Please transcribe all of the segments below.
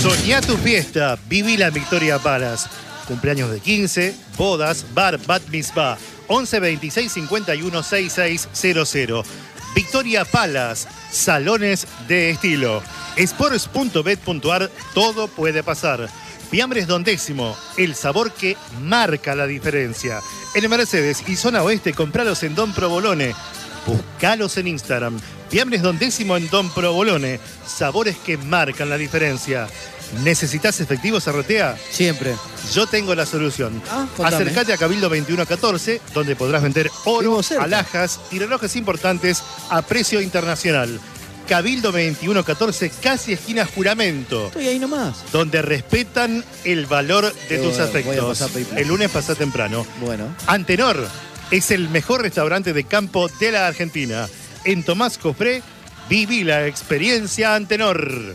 Soñá tu fiesta, vivila en Victoria Palace. Cumpleaños de 15, bodas, bar, bat mitzvah. 11 26 51 6600. Victoria Palace, salones de estilo. Sports.bet.ar, todo puede pasar. Fiambres Don Décimo, el sabor que marca la diferencia. En Mercedes y zona oeste, compralos en Don Provolone. Buscalos en Instagram. Fiambres Don Décimo en Don Provolone. Sabores que marcan la diferencia. ¿Necesitas efectivo, Zarratea? Siempre. Yo tengo la solución. Contame. Acércate a Cabildo 2114, donde podrás vender oro, alhajas y relojes importantes a precio internacional. Cabildo 2114, casi esquina Juramento. Estoy ahí nomás. Donde respetan el valor de tus afectos. El lunes pasá temprano. Bueno. Antenor es el mejor restaurante de campo de la Argentina. En Tomás Cofré, viví la experiencia Antenor.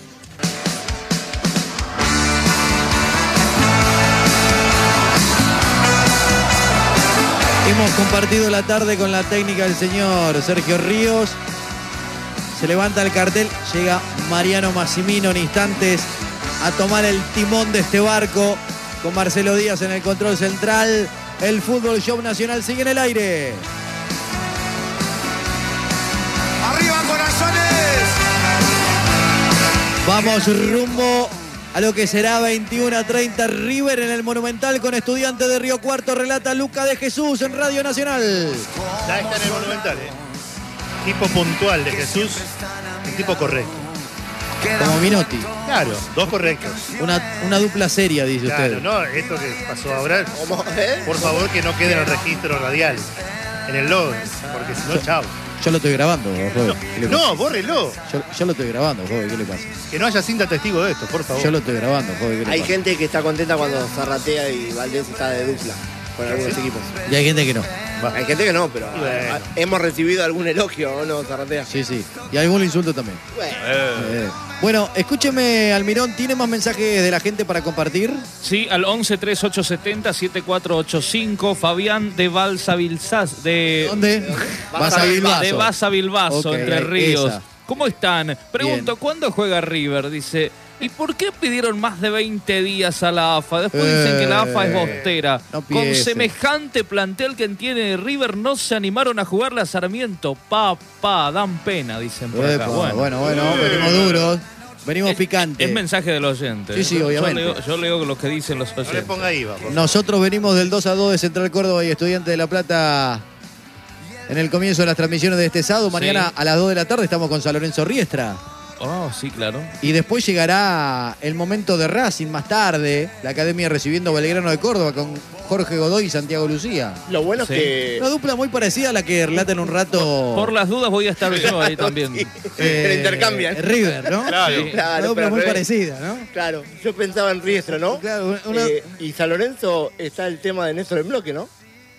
Hemos compartido la tarde con la técnica del señor Sergio Ríos. Se levanta el cartel, llega Mariano Massimino en instantes a tomar el timón de este barco con Marcelo Díaz en el control central. El Fútbol Show Nacional sigue en el aire. ¡Arriba, corazones! Vamos rumbo a lo que será 21:30 River en el Monumental con Estudiantes de Río Cuarto. Relata Luca de Jesús en Radio Nacional. Ya está en el Monumental, Tipo puntual de Jesús, un tipo correcto. Como Minotti. Claro, dos correctos. Una dupla seria, dice Claro, usted. no, esto que pasó ahora, por favor que no quede en el registro radial, en el log, porque si no, chao. Yo lo estoy grabando, joven. No, bórrelo. Yo lo estoy grabando, joven. ¿Qué le pasa? Que no haya cinta testigo de esto, por favor. Yo lo estoy grabando, joven. ¿Qué le Hay pasa? gente que está contenta cuando Zarratea y Valdés está de dupla con algunos equipos. Y hay gente que no. Hay gente que no, pero Bueno. hemos recibido algún elogio, ¿o no, Zarratea? Sí, sí. Y algún insulto también. Bueno, escúcheme, Almirón, ¿tiene más mensajes de la gente para compartir? Sí, al 11 3870 7485. Fabián de Balsa Bilsas. ¿Dónde? Baza Bilbaso. De Baza Bilbaso, Ok, Entre Ríos. esa. ¿Cómo están? Pregunto, ¿cuándo juega River? Dice, ¿y por qué pidieron más de 20 días a la AFA? Después dicen que la AFA es bostera. no Con empiece. semejante plantel que tiene River, no se animaron a jugarle a Sarmiento. Dan pena, dicen por acá. Epa, bueno, venimos duros. Venimos picantes. Es mensaje del oyente. Sí, sí, obviamente. Yo leo lo que dicen los oyentes. No le ponga IVA, por favor. Nosotros venimos del 2-2 de Central Córdoba y Estudiantes de La Plata en el comienzo de las transmisiones de este sábado. Mañana a las 2 de la tarde estamos con San Lorenzo Riestra. Oh, sí, claro. Y después llegará el momento de Racing más tarde. La Academia recibiendo a Belgrano de Córdoba con Jorge Godoy y Santiago Lucía. Lo bueno Sí. es que... Una dupla muy parecida a la que relata en un rato. Por las dudas voy a estar yo ahí también. Pero intercambian. River, ¿no? Claro. Sí. Una Claro, dupla pero muy al revés. parecida, ¿no? Claro, yo pensaba en Riestra, ¿no? Claro, una- Y San Lorenzo está el tema de Néstor en bloque, ¿no?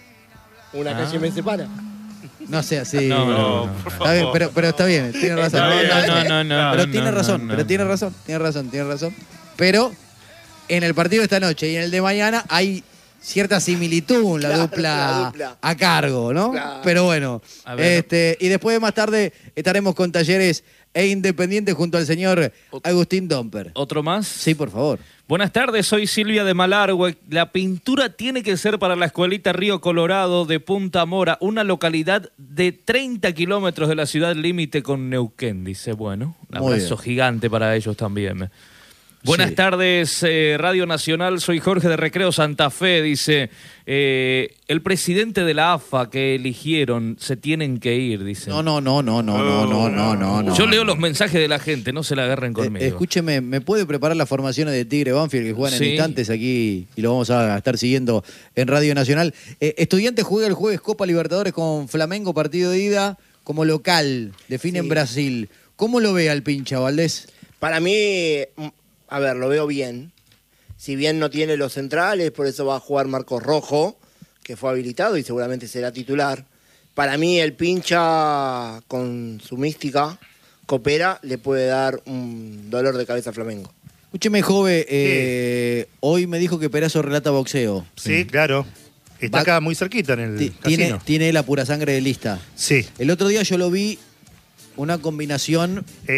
Una calle me separa. No sea así. No, por Está bien, pero está bien, tiene razón. No, Pero tiene razón, tiene razón. Pero en el partido de esta noche y en el de mañana hay cierta similitud en la, Claro, dupla la dupla. a cargo, ¿no? Claro. Pero bueno, A ver. y después más tarde estaremos con Talleres e Independiente junto al señor Agustín Domper. ¿Otro más? Sí, por favor. Buenas tardes, soy Silvia de Malargüe. La pintura tiene que ser para la escuelita Río Colorado de Punta Mora, una localidad de 30 kilómetros de la ciudad límite con Neuquén, dice. Bueno, un Muy abrazo bien. gigante para ellos también. Buenas Sí. tardes, Radio Nacional, soy Jorge de Recreo Santa Fe, dice. El presidente de la AFA que eligieron se tienen que ir, dice. No. Yo leo los mensajes de la gente, no se la agarren conmigo. Escúcheme, ¿me puede preparar las formaciones de Tigre Banfield que juegan Sí. en instantes aquí y lo vamos a estar siguiendo en Radio Nacional? Estudiantes juega el jueves Copa Libertadores con Flamengo, partido de ida como local, define en Brasil. ¿Cómo lo ve al pincha, Valdés? Para mí, a ver, lo veo bien. Si bien no tiene los centrales, por eso va a jugar Marcos Rojo, que fue habilitado y seguramente será titular. Para mí el pincha con su mística, Copera, le puede dar un dolor de cabeza a Flamengo. Escúcheme, Jove, hoy me dijo que Perazo relata boxeo. Sí, claro. Está Va- acá muy cerquita en el casino. Tiene la pura sangre de lista. Sí. El otro día yo lo vi una combinación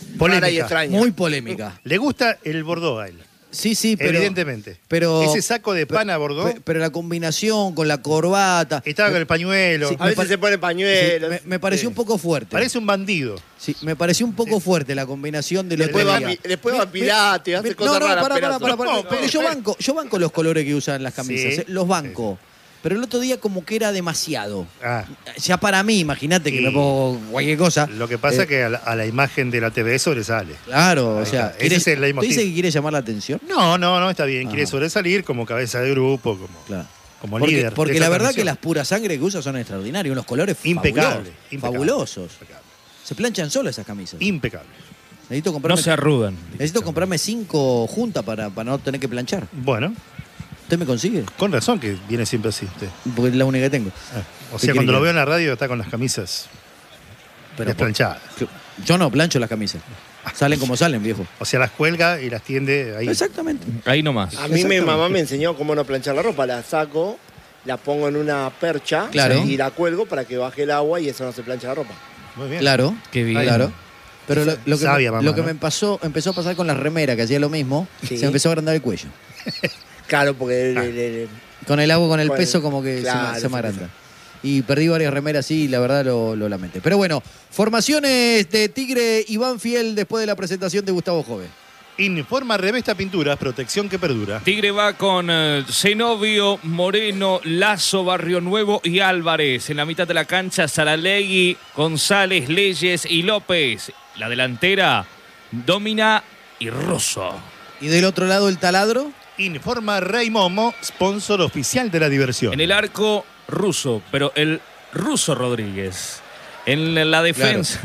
Polémica. rara y extraña. Muy polémica. Le gusta el Bordeaux a él. Sí, sí, pero... Evidentemente. Pero, Ese saco de pana Bordeaux. Pero la combinación con la corbata... Estaba con el pañuelo. Sí, A veces se pone pañuelos. me pareció un poco fuerte. Parece un bandido. Sí, me pareció un poco fuerte la combinación de los Después dos va, días. después va Pirate, hace cosas No, raras. pará, Perazo. porque yo banco los colores que usan las camisas, Sí. los banco. Pero el otro día como que era demasiado. Ah, Ya para mí, imagínate que Y- me pongo cualquier cosa. lo que pasa es que a la imagen de la TV sobresale. Claro, Ahí o sea, está. Ese es el leitmotiv. ¿tú dices que quiere llamar la atención? No, está bien. Quiere Ah. sobresalir como cabeza de grupo, Claro. como Porque, líder. porque de la esa verdad que transmisión. las puras sangre que usa son extraordinarios, unos colores Impecable, fabulosos. Se planchan solas esas camisas. Impecable. Necesito No comprarme, se arrugan. necesito comprarme 5 juntas para no tener que planchar. Bueno, ¿Usted me consigue? con razón que viene siempre así usted. Porque es la única que tengo. O ¿Qué sea, quiere cuando que- lo veo en la radio está con las camisas Pero desplanchadas. yo no plancho las camisas. Salen como salen, viejo. O sea, las cuelga y las tiende ahí. Exactamente. Ahí nomás. A mí mi Exactamente. mamá me enseñó cómo no planchar la ropa. La saco, la pongo en una percha Claro. y la cuelgo para que baje el agua y eso no se plancha la ropa. Muy bien. Claro. Qué bien. Claro. Pero lo que, Sabia, mamá, lo que ¿no? me empezó a pasar con las remeras, que hacía lo mismo, Sí. se me empezó a agrandar el cuello. Claro, porque Con el agua, con el Con peso, el- como que claro, se me sí, agranda. Y perdí varias remeras, sí, y la verdad lo lamenté. Pero bueno, formaciones de Tigre y Banfield después de la presentación de Gustavo Jove. Informa Revesta Pinturas, protección que perdura. Tigre va con Zenobio, Moreno, Lazo, Barrio Nuevo y Álvarez. En la mitad de la cancha, Saralegui, González, Leyes y López. La delantera, Domina y Rosso. Y del otro lado el taladro. Informa Rey Momo, sponsor oficial de la diversión. En el arco, Russo, pero el Russo Rodríguez. En la defensa,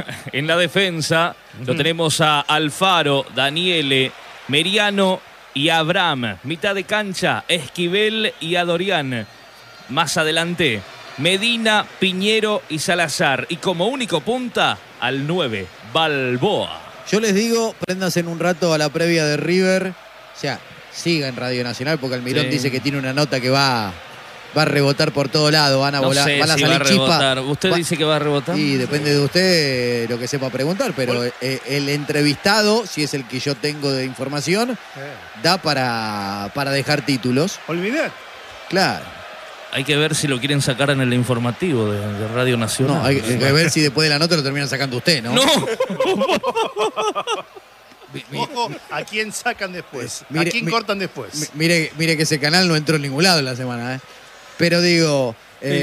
lo tenemos a Alfaro, Daniele, Meriano y Abraham. Mitad de cancha, Esquivel y Adorián. Más adelante, Medina, Piñero y Salazar. Y como único punta, al 9, Balboa. Yo les digo, préndanse en un rato a la previa de River. O sea, siga en Radio Nacional porque Almirón Sí. dice que tiene una nota que va a rebotar por todo lado. Van a No volar, sé van a si va a salir chispas. rebotar. ¿Usted Va- dice que va a rebotar? Y depende de usted lo que sepa preguntar, pero el entrevistado, si es el que yo tengo de información, da para dejar títulos. Olvidad. Claro. Hay que ver si lo quieren sacar en el informativo de Radio Nacional. No, hay que ver si después de la nota lo terminan sacando usted, ¿no? ¡No! Ojo, ¿a quién sacan después? Mire, ¿A quién cortan después? Mire que ese canal no entró en ningún lado en la semana, ¿eh? Pero digo,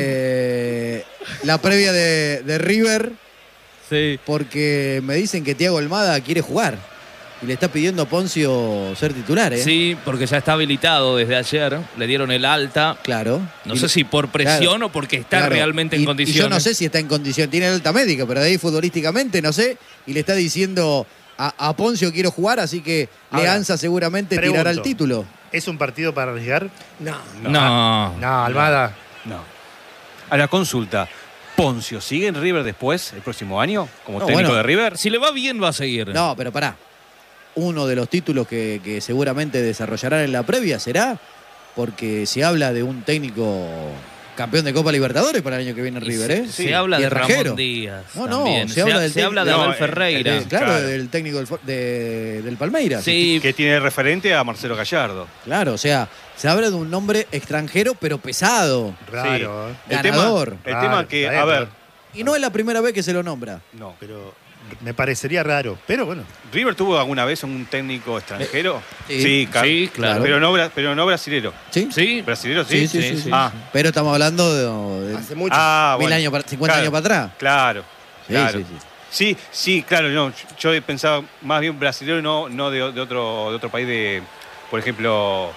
la previa de River, Sí. porque me dicen que Thiago Almada quiere jugar y le está pidiendo a Poncio ser titular, ¿eh? Sí, porque ya está habilitado desde ayer. Le dieron el alta. Claro. No Y sé le- si por presión claro, o porque está claro. realmente en Y condiciones. yo no sé si está en condición, tiene alta médica, pero de ahí futbolísticamente no sé. Y le está diciendo a Poncio quiero jugar, así que Ahora, Leanza seguramente pregunto. tirará el título. ¿Es un partido para arriesgar? No. No. No, Almada. No. A la consulta. ¿Poncio sigue en River después, el próximo año, como No, técnico bueno. de River? Si le va bien, va a seguir. No, pero pará. Uno de los títulos que seguramente desarrollarán en la previa será porque se habla de un técnico campeón de Copa Libertadores para el año que viene en River, ¿eh? Se habla Y de el Rajero. Ramón Díaz. No, no, también. se habla del se habla de técnico- Abel No, Ferreira. Claro, Claro. del técnico del Palmeiras. Sí, Que tiene referente a Marcelo Gallardo. Claro, o sea, se habla de un nombre extranjero, pero pesado. Raro, ¿eh? El Ganador. tema Claro, que, está bien, a ver, Y no es la primera vez que se lo nombra. no. Pero me parecería raro. Pero bueno, ¿River tuvo alguna vez un técnico extranjero? sí. Sí, claro. Pero no brasilero. ¿Sí? sí. ¿Brasilero Sí, sí? sí, sí. Ah, Pero estamos hablando de Hace mucho. ah, 1000 bueno. años, 50 años para atrás. Claro, Sí, claro. sí, sí. Sí, claro, no. Yo pensaba más bien brasilero, no de otro país de, por ejemplo,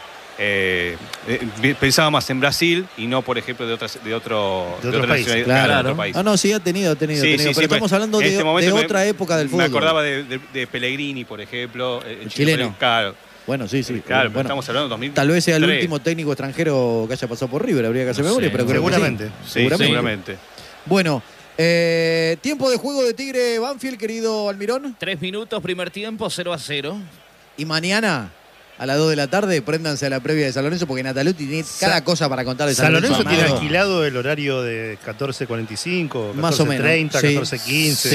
pensaba más en Brasil y no, por ejemplo, de otra otros países, nacionalidad, claro. de otro país. No, sí, ha tenido. Sí, Pero estamos hablando en de, este momento de me- otra época del fútbol. Me acordaba de Pellegrini, por ejemplo. El chileno. Claro, Bueno, sí, sí. claro, pero Bueno, estamos hablando de 2000. tal vez sea el último técnico extranjero que haya pasado por River, habría que hacer No memoria, sé. pero creo que sí. seguramente. Sí, seguramente. Bueno, tiempo de juego de Tigre Banfield, querido Almirón. 3 minutos, primer tiempo, 0-0. Y mañana, a las 2 de la tarde, préndanse a la previa de San Lorenzo, porque Nataluti tiene cada cosa para contar de San Lorenzo tiene armado. alquilado el horario de 14:45, 14:30, Más o menos. 14:15. Sí,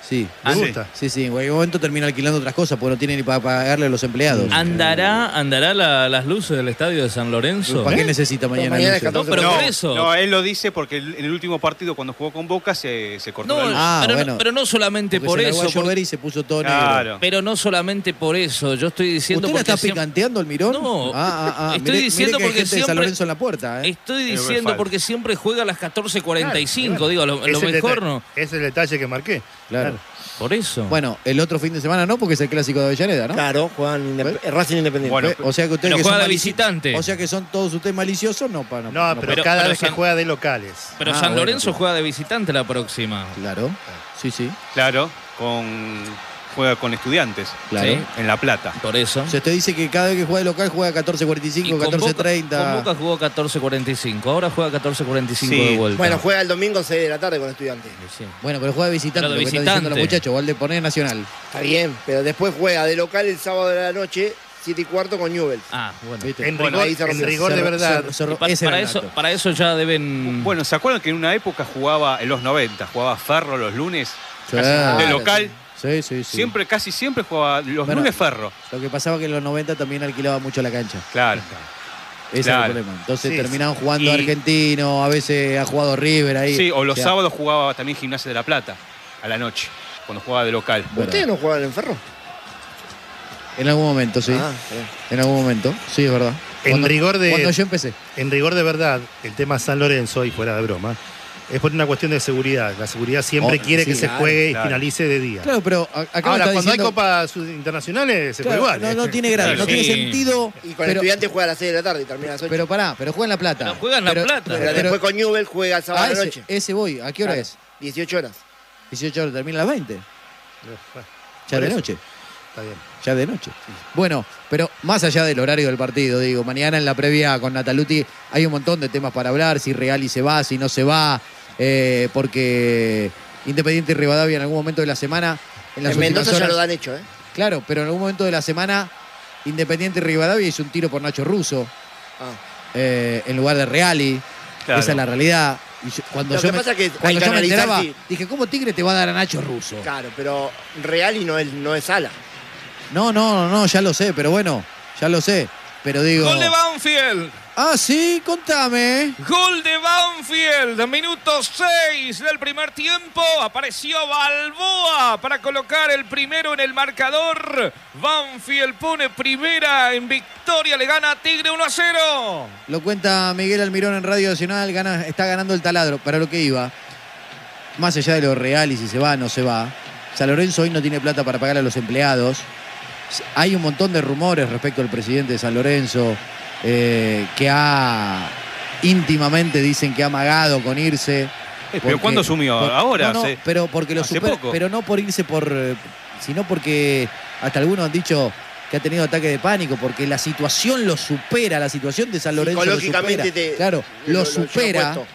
Sí. Me sí. gusta. Sí, en cualquier momento termina alquilando otras cosas porque no tiene ni para pagarle a los empleados. ¿Andará las luces del estadio de San Lorenzo? ¿Para qué necesita mañana? mañana es luces? 14. No, pero no, por eso. no, él lo dice porque en el último partido cuando jugó con Boca se cortó No, la luz. Ah, pero, bueno. pero no solamente Porque por se largó eso. a llover y se puso todo Claro. negro. Pero no solamente por eso. Yo estoy diciendo ¿Usted la porque está siempre- picanteando el Mirón? No, estoy Mire diciendo que hay porque gente de San siempre- Lorenzo en la puerta, ¿eh? Estoy Pero diciendo falta. porque siempre juega a las 14:45, Claro, digo, a lo Es el mejor detalle- no. Es el detalle que marqué. Claro. Por eso. Bueno, el otro fin de semana no, porque es el clásico de Avellaneda, ¿no? Claro, juegan Racing Independiente. Bueno, O sea que ustedes pero que juega son de malici- visitante. O sea que son todos ustedes maliciosos, no para. No, pero cada pero vez que San- juega de locales. Pero Ah, San bueno, Lorenzo claro. juega de visitante la próxima. Claro. Sí. Claro, juega con Estudiantes Claro. Sí. en La Plata. Por eso. O sea, usted dice que cada vez que juega de local juega 14.45, Y con 14.30. Boca, con Boca jugó 14:45. Ahora juega 14:45 Sí. de vuelta. Bueno, juega el domingo 6 de la tarde con Estudiantes. Sí. Bueno, pero juega de visitante, Pero de lo que están diciendo los visitante. muchachos. Valde poner Nacional. Está bien, pero después juega de local el sábado de la noche, 7:15 con Newell's. Ah, bueno. ¿Viste? En Bueno, rigor, ahí se en rompió. rigor de verdad. Y para eso ya deben. Bueno, ¿se acuerdan que en una época jugaba, en los 90, jugaba Ferro los lunes? Sí. Casi de local. Sí. Casi siempre jugaba los Bueno. lunes Ferro. Lo que pasaba que en los 90 también alquilaba mucho la cancha. Claro. Ese Claro. es el problema. Entonces Sí, terminaban jugando y- Argentino, a veces ha jugado River ahí. Sí, o los sea, sábados jugaba también Gimnasia de La Plata, a la noche, cuando jugaba de local. Bueno. ¿Ustedes no juegan en Ferro? En algún momento, sí. Ah, bien. En algún momento. Sí, es verdad. Cuando yo empecé. En rigor de verdad, el tema San Lorenzo, y fuera de broma, es por una cuestión de seguridad. La seguridad siempre Oh, quiere sí, que se claro, juegue claro. y finalice de día. Claro, pero acá me Ahora, está cuando hay diciendo- copas internacionales, se Claro, juega igual. no tiene gracia, no Sí. tiene sentido. Y con pero, Estudiantes juega a las 6 de la tarde y termina a las 8. pero juega en La Plata. Pero juega en La Plata. Pero después con Newell's juega el sábado Ah, de la noche. ese voy. ¿A qué hora Claro, es? 18 horas. 18 horas, termina a las 20. Ya Por de eso. noche. Está bien. Ya de noche. Bueno, pero más allá del horario del partido, digo, mañana en la previa con Nataluti hay un montón de temas para hablar, si Reali se va, si no se va, porque Independiente y Rivadavia en algún momento de la semana, en las En últimas Mendoza ya horas, lo dan hecho, ¿eh? claro, pero en algún momento de la semana Independiente y Rivadavia hizo un tiro por Nacho Russo Ah. en lugar de Reali. Claro. Esa es la realidad. Y cuando Lo yo que me, pasa es que hay cuando que yo me analizar enteraba, si- dije, ¿cómo Tigre te va a dar a Nacho Russo? Claro, pero Reali no es ala. No, ya lo sé, pero bueno, ya lo sé. Pero digo. Gol de Banfield. Ah, sí, contame. Gol de Banfield. Minuto 6 del primer tiempo. Apareció Balboa para colocar el primero en el marcador. Banfield pone primera en victoria. Le gana a Tigre 1-0. Lo cuenta Miguel Almirón en Radio Nacional, está ganando el taladro. Para lo que iba, más allá de lo real y si se va o no se va, San Lorenzo hoy no tiene plata para pagar a los empleados. Hay un montón de rumores respecto al presidente de San Lorenzo, que íntimamente dicen que ha amagado con irse. Pero porque- ¿cuándo asumió? Ahora, No, hace- pero porque lo hace supera, poco. pero no por irse sino porque hasta algunos han dicho que ha tenido ataque de pánico, porque la situación lo supera, la situación de San Lorenzo lo supera. Psicológicamente Claro, lo supera. puesto.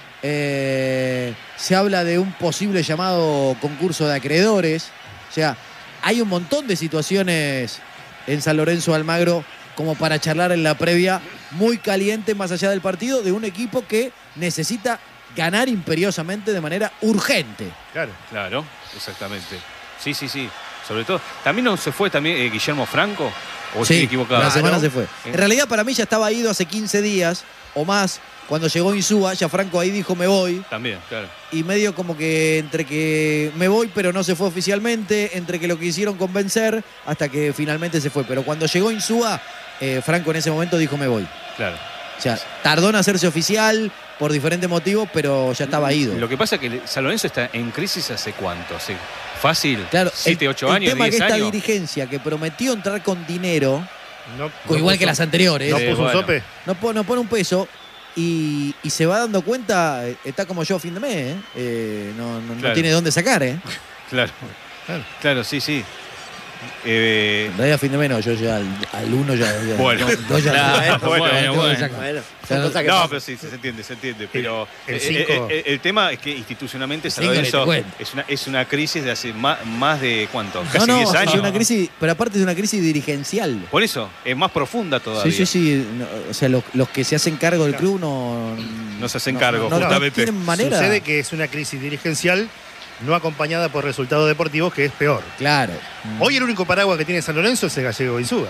Se habla de un posible llamado concurso de acreedores. O sea, hay un montón de situaciones en San Lorenzo Almagro como para charlar en la previa, muy caliente más allá del partido, de un equipo que necesita ganar imperiosamente de manera urgente. Claro. Claro, exactamente. Sí. Sobre todo, ¿también no se fue también Guillermo Franco? ¿O estoy equivocado? la semana ¿no? se fue. En realidad para mí ya estaba ido hace 15 días o más. Cuando llegó Insúa, ya Franco ahí dijo me voy. También, claro. Y medio como que entre que me voy pero no se fue oficialmente, entre que lo quisieron convencer hasta que finalmente se fue. Pero cuando llegó Insúa, Franco en ese momento dijo me voy. Claro. O sea, tardó en hacerse oficial por diferentes motivos, pero ya estaba ido. Lo que pasa es que San Lorenzo está en crisis hace cuánto, ¿sí? Fácil, Claro, 7, 8 el años, tema 10 que esta años. dirigencia que prometió entrar con dinero, No igual que puso- las anteriores, No Sí, puso un bueno. sope. no pone un peso y se va dando cuenta, está como yo a fin de mes, no Claro. tiene dónde sacar, Claro. Claro. Claro, sí. En realidad a fin de mes no, yo ya al 1 ya. Bueno. dos ya Claro, tengo que bueno. sacar. Bueno, Claro. son cosas que No, pasan. pero sí, se entiende. Pero el cinco- el tema es que institucionalmente San Cinco ni te Lorenzo cuento. es una crisis de hace más de ¿cuánto? No, Casi 10 es años. una crisis, pero aparte es una crisis dirigencial. Por eso, es más profunda todavía. Sí. No, o sea, los que se hacen cargo del club no No se hacen cargo, no justamente. tienen manera. Sucede que es una crisis dirigencial no acompañada por resultados deportivos, que es peor. Claro. Hoy el único paraguas que tiene San Lorenzo es el Gallego Insúa.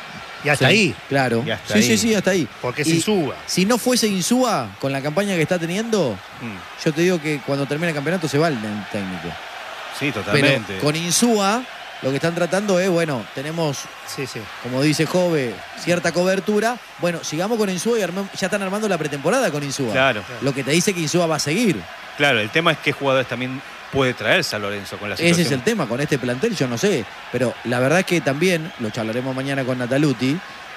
Y hasta Sí, ahí, Claro. Y hasta Sí, ahí. sí, sí, hasta ahí. porque es Y Insúa. Si no fuese Insúa, con la campaña que está teniendo, yo te digo que cuando termine el campeonato se va el técnico. Sí, Pero totalmente. con Insúa, lo que están tratando es, bueno, tenemos, Sí, sí. como dice Jove, cierta cobertura. Bueno, sigamos con Insúa y ya están armando la pretemporada con Insúa. Claro, Lo que te dice que Insúa va a seguir. claro. El tema es qué jugadores también puede traer San Lorenzo con la situación. Ese es el tema, con este plantel yo no sé. Pero la verdad es que también, lo charlaremos mañana con Nataluti,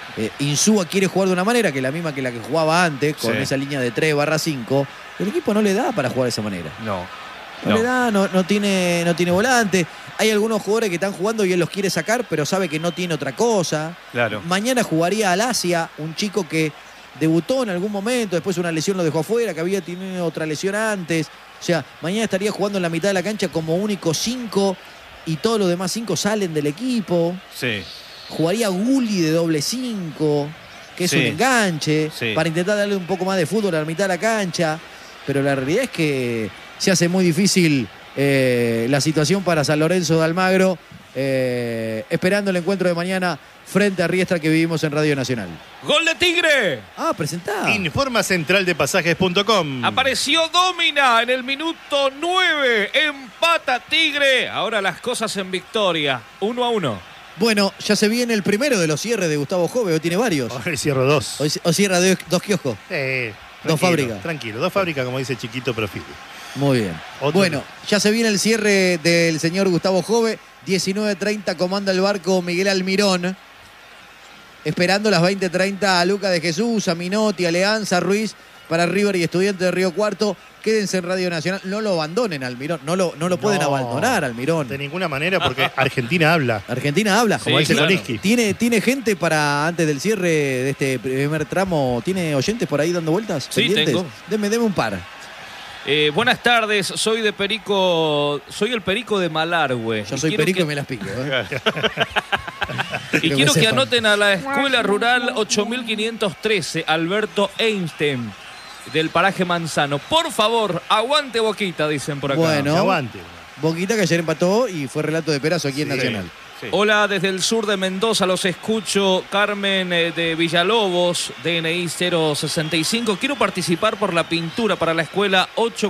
Insúa quiere jugar de una manera que es la misma que la que jugaba antes, con Sí. esa línea de 3/5. El equipo no le da para jugar de esa manera. No. No le da, no tiene volante. Hay algunos jugadores que están jugando y él los quiere sacar, pero sabe que no tiene otra cosa. Claro. Mañana jugaría Alasia, un chico que debutó en algún momento, después una lesión lo dejó afuera, que había tenido otra lesión antes. O sea, mañana estaría jugando en la mitad de la cancha como único 5 y todos los demás 5 salen del equipo. Sí. Jugaría Gulli de doble 5, que es Sí. un enganche, Sí. para intentar darle un poco más de fútbol a la mitad de la cancha. Pero la realidad es que se hace muy difícil la situación para San Lorenzo de Almagro, esperando el encuentro de mañana frente a Riestra que vivimos en Radio Nacional. ¡Gol de Tigre! Presentá. Informa centraldepasajes.com. Apareció Domina en el minuto 9. Empata Tigre. Ahora las cosas en victoria. 1-1. Bueno, ya se viene el primero de los cierres de Gustavo Jove, hoy tiene varios. Hoy cierro 2. Hoy cierra dos kioscos. Tranquilo, fábricas. Tranquilo, 2 fábricas, como dice Chiquito Profil. Muy bien. Otro. Bueno, ya se viene el cierre del señor Gustavo Jove. 19:30 comanda el barco Miguel Almirón. Esperando las 20:30 a Luca de Jesús, a Minotti, a Leanza, Ruiz para River y Estudiantes de Río Cuarto. Quédense en Radio Nacional. No lo abandonen, Almirón. No lo pueden abandonar, Almirón. De ninguna manera, porque Argentina habla. Argentina habla. Como dice claro. Koliski. ¿Tiene gente para, antes del cierre de este primer tramo, tiene oyentes por ahí dando vueltas? Sí, pendientes? tengo. Deme un par. Buenas tardes, soy el Perico de Malargüe. Yo soy quiero perico que- y me las pico. Y Que quiero que sepan. anoten a la Escuela Rural 8513, Alberto Einstein, del paraje Manzano. Por favor, aguante Boquita, dicen por acá. Bueno. Que aguante. Boquita que ayer empató y fue relato de Perazo aquí en Sí. Nacional. Sí. Hola, desde el sur de Mendoza, los escucho. Carmen de Villalobos, DNI 065. Quiero participar por la pintura para la escuela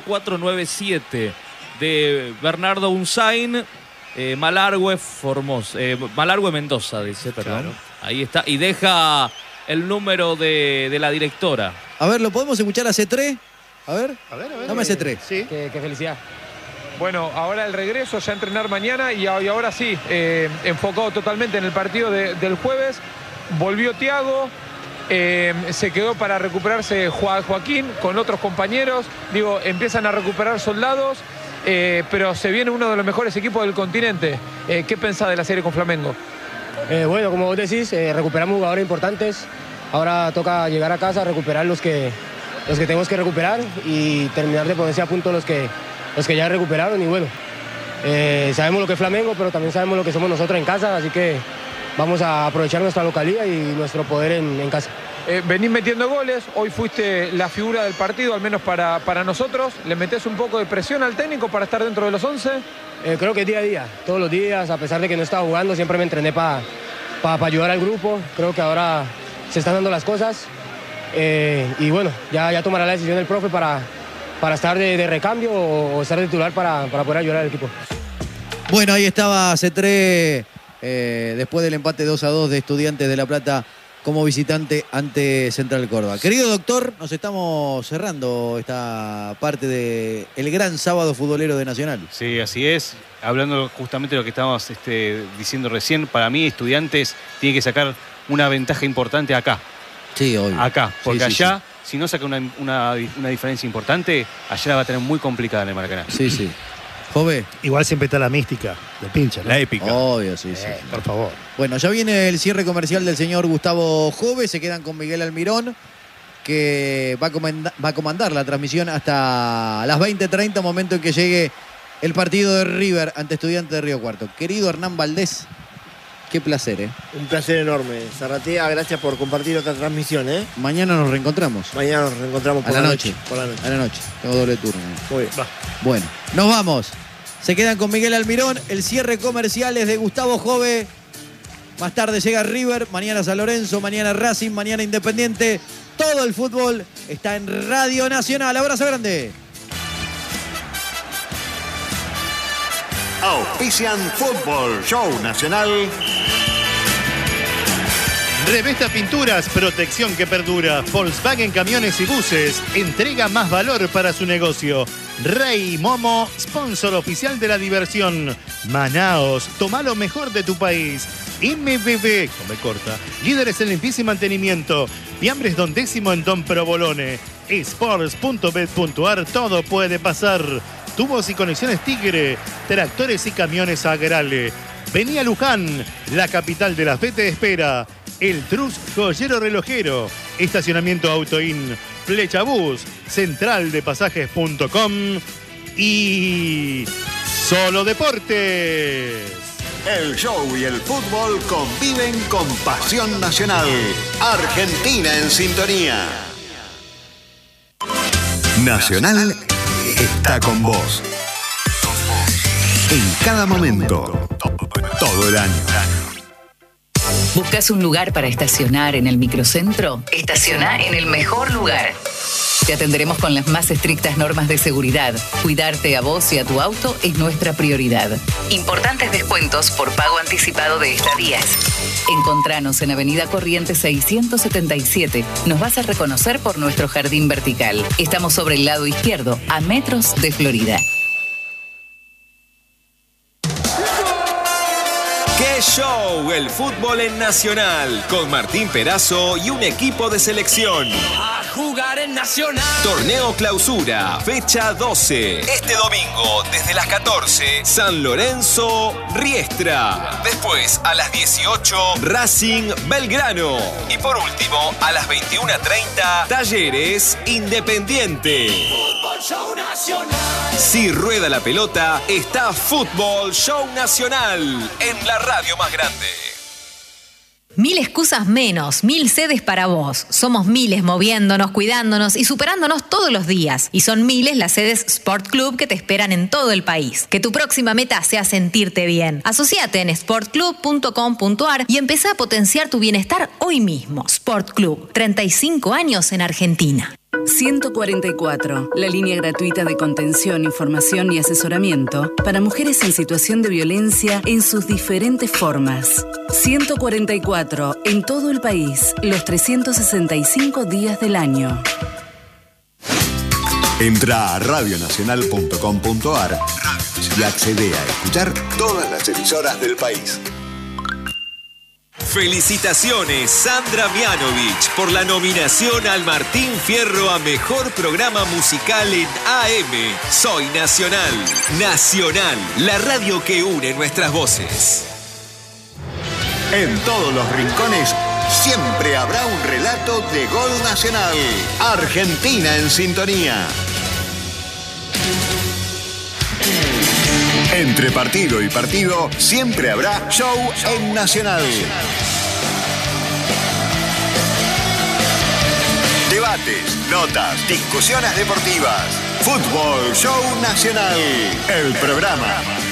8497 de Bernardo Unzain, Malargüe Malargüe Mendoza, dice, perdón. Claro. Ahí está. Y deja el número de la directora. A ver, ¿lo podemos escuchar a C3? A ver. A ver. Dame ese 3. Sí. Qué felicidad. Bueno, ahora el regreso, ya a entrenar mañana y ahora sí, enfocado totalmente en el partido del jueves. Volvió Thiago, se quedó para recuperarse Joaquín con otros compañeros. Digo, empiezan a recuperar soldados, pero se viene uno de los mejores equipos del continente. ¿Qué pensás de la serie con Flamengo? Bueno, como vos decís, recuperamos jugadores importantes. Ahora toca llegar a casa, recuperar los que tenemos que recuperar y terminar de ponerse a punto los que ya recuperaron. Y bueno, sabemos lo que es Flamengo, pero también sabemos lo que somos nosotros en casa, así que vamos a aprovechar nuestra localía y nuestro poder en casa. Venís metiendo goles, hoy fuiste la figura del partido, al menos para nosotros. ¿Le metés un poco de presión al técnico para estar dentro de los 11? Creo que día a día, todos los días, a pesar de que no estaba jugando, siempre me entrené para ayudar al grupo. Creo que ahora se están dando las cosas y bueno, ya tomará la decisión el profe para estar de recambio o estar de titular para poder ayudar al equipo. Bueno, ahí estaba C3 después del empate 2-2 de Estudiantes de La Plata como visitante ante Central Córdoba. Querido doctor, nos estamos cerrando esta parte del gran sábado futbolero de Nacional. Sí, así es. Hablando justamente de lo que estábamos diciendo recién, para mí Estudiantes tiene que sacar una ventaja importante acá. Sí, obvio. Acá, porque Sí, sí, allá, si no saca una diferencia importante, allá la va a tener muy complicada en el Maracaná. Sí, sí. Jove. Igual siempre está la mística del pincha, ¿no? La épica. Obvio, sí, sí. Por favor. Bueno, ya viene el cierre comercial del señor Gustavo Jove. Se quedan con Miguel Almirón, que va a comandar la transmisión hasta las 20:30, momento en que llegue el partido de River ante Estudiantes de Río Cuarto. Querido Hernán Valdés, qué placer, ¿eh? Un placer enorme. Zarratea, gracias por compartir otra transmisión, ¿eh? Mañana nos reencontramos. Mañana nos reencontramos A la noche. Por la noche. A la noche. Tengo doble turno. Muy bien. Bueno, nos vamos. Se quedan con Miguel Almirón. El cierre comercial es de Gustavo Jove. Más tarde llega River, mañana San Lorenzo, mañana Racing, mañana Independiente. Todo el fútbol está en Radio Nacional. Abrazo grande. Auspician Fútbol Show Nacional. Revesta Pinturas, protección que perdura. Volkswagen Camiones y Buses, entrega más valor para su negocio. Rey Momo, sponsor oficial de la diversión. Manaos, toma lo mejor de tu país. MBB, come corta, líderes en limpieza y mantenimiento. Fiambres Don Décimo en Don Provolone. Sports.bet.ar, todo puede pasar. Tubos y conexiones Tigre, tractores y camiones Agrale. Vení a Luján, la capital de la fe te espera. El Trus Joyero Relojero, estacionamiento Autoin, Flechabús, centraldepasajes.com y Solo Deportes. El show y el fútbol conviven con pasión nacional. Argentina en sintonía. Nacional está con vos. En cada momento, todo el año. ¿Buscas un lugar para estacionar en el microcentro? Estaciona en el mejor lugar. Te atenderemos con las más estrictas normas de seguridad. Cuidarte a vos y a tu auto es nuestra prioridad. Importantes descuentos por pago anticipado de estadías. Encontranos en Avenida Corrientes 677. Nos vas a reconocer por nuestro jardín vertical. Estamos sobre el lado izquierdo, a metros de Florida. ¡Qué show! El fútbol en Nacional, con Martín Perazo y un equipo de selección. A jugar en Nacional. Torneo Clausura, fecha 12. Este domingo, desde las 14, San Lorenzo, Riestra. Después, a las 18, Racing, Belgrano. Y por último, a las 21:30, Talleres, Independiente. Fútbol Show Nacional. Si rueda la pelota, está Fútbol Show Nacional en la radio más grande. 1000 excusas menos, 1000 sedes para vos. Somos miles moviéndonos, cuidándonos y superándonos todos los días. Y son miles las sedes Sport Club que te esperan en todo el país. Que tu próxima meta sea sentirte bien. Asociate en sportclub.com.ar y empezá a potenciar tu bienestar hoy mismo. Sport Club, 35 años en Argentina. 144, la línea gratuita de contención, información y asesoramiento para mujeres en situación de violencia en sus diferentes formas. 144, en todo el país, los 365 días del año. Entra a radionacional.com.ar y accede a escuchar todas las emisoras del país. Felicitaciones, Sandra Mianovich, por la nominación al Martín Fierro a Mejor Programa Musical en AM. Soy Nacional. Nacional, la radio que une nuestras voces. En todos los rincones siempre habrá un relato de gol nacional. Argentina en sintonía. Entre partido y partido siempre habrá show en Nacional. Debates, notas, discusiones deportivas. Fútbol Show Nacional. El programa